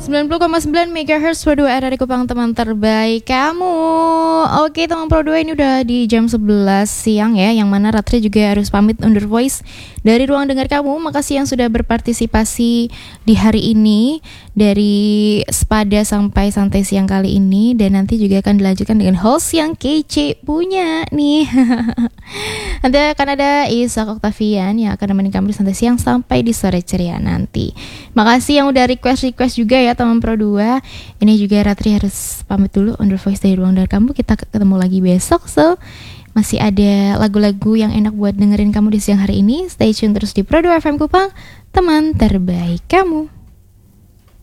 90,9 MHz Pro 2 RRI Kupang, teman terbaik kamu. Oke teman Pro 2, ini udah di jam 11 siang ya, yang mana Ratri juga harus pamit undur voice dari ruang dengar kamu. Makasih yang sudah berpartisipasi di hari ini, dari sepada sampai santai siang kali ini. Dan nanti juga akan dilanjutkan dengan host yang kece punya nih. Nanti akan ada Isak Oktavian yang akan menemani kamu di santai siang sampai di sore ceria nanti. Makasih yang udah request juga ya teman Pro 2. Ini juga Ratri harus pamit dulu undur voice dari ruang dengar kamu. Kita ketemu lagi besok. So masih ada lagu-lagu yang enak buat dengerin kamu di siang hari ini. Stay tune terus di Pro 2 FM Kupang, teman terbaik kamu.